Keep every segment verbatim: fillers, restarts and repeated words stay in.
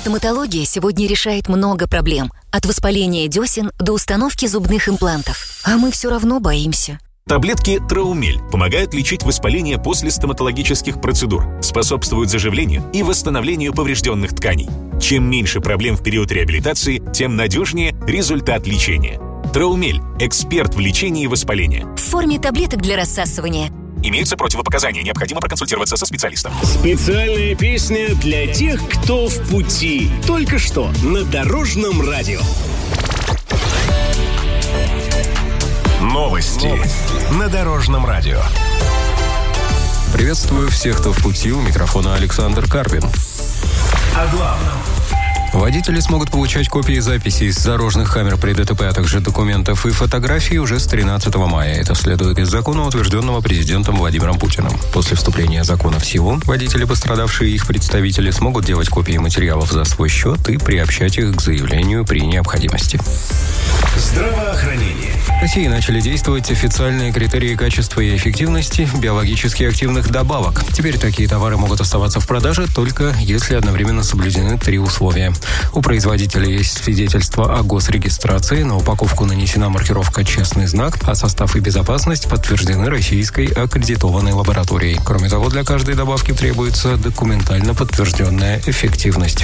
Стоматология сегодня решает много проблем. От воспаления десен до установки зубных имплантов. А мы все равно боимся. Таблетки Траумель помогают лечить воспаление после стоматологических процедур, способствуют заживлению и восстановлению поврежденных тканей. Чем меньше проблем в период реабилитации, тем надежнее результат лечения. Траумель – эксперт в лечении воспаления. В форме таблеток для рассасывания. Имеются противопоказания, необходимо проконсультироваться со специалистом. Специальная песня для тех, кто в пути. Только что на Дорожном радио. Новости, Новости. на Дорожном радио. Приветствую всех, кто в пути. У микрофона Александр Карпин. О главном. Водители смогут получать копии записей с дорожных камер при ДТП, а также документов и фотографий уже с тринадцатого мая. Это следует из закона, утвержденного президентом Владимиром Путиным. После вступления закона в силу, водители, пострадавшие и их представители, смогут делать копии материалов за свой счет и приобщать их к заявлению при необходимости. Здравоохранение. В России начали действовать официальные критерии качества и эффективности биологически активных добавок. Теперь такие товары могут оставаться в продаже только если одновременно соблюдены три условия. У производителя есть свидетельство о госрегистрации, на упаковку нанесена маркировка «Честный знак», а состав и безопасность подтверждены российской аккредитованной лабораторией. Кроме того, для каждой добавки требуется документально подтвержденная эффективность.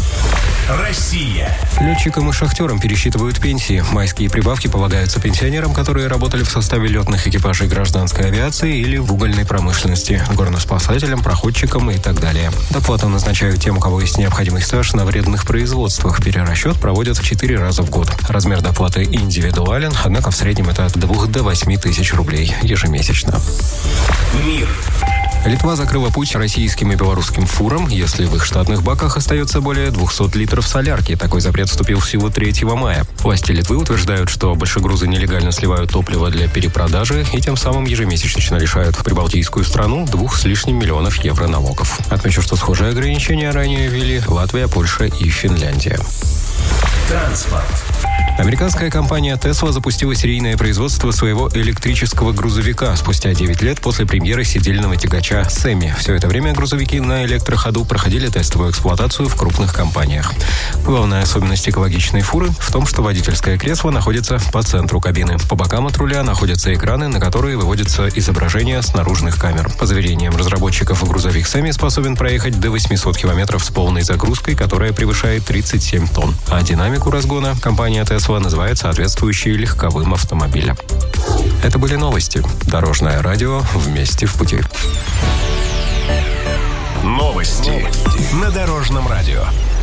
Россия. Летчикам и шахтерам пересчитывают пенсии. Майские прибавки полагаются пенсионерам, которые работали в составе летных экипажей гражданской авиации или в угольной промышленности, горноспасателям, проходчикам и так далее. Доплату назначают тем, у кого есть необходимый стаж на вредных производствах. Перерасчет проводят в четыре раза в год. Размер доплаты индивидуален, однако в среднем это от двух до восьми тысяч рублей ежемесячно. Мир. Литва закрыла путь российским и белорусским фурам, если в их штатных баках остается более двухсот литров солярки. Такой запрет вступил в силу третьего мая. Власти Литвы утверждают, что большегрузы нелегально сливают топливо для перепродажи и тем самым ежемесячно лишают прибалтийскую страну двух с лишним миллионов евро налогов. Отмечу, что схожие ограничения ранее ввели Латвия, Польша и Финляндия. Транспорт. Американская компания Tesla запустила серийное производство своего электрического грузовика спустя девять лет после премьеры сидельного тягача Semi. Все это время грузовики на электроходу проходили тестовую эксплуатацию в крупных компаниях. Главная особенность экологичной фуры в том, что водительское кресло находится по центру кабины. По бокам от руля находятся экраны, на которые выводятся изображения с наружных камер. По заверениям разработчиков, грузовик Semi способен проехать до восьмисот километров с полной загрузкой, которая превышает тридцать семь тонн. А динамику разгона компания Tesla называет соответствующие легковым автомобилям. Это были новости. Дорожное радио. Вместе в пути. Новости, Новости. на Дорожном радио.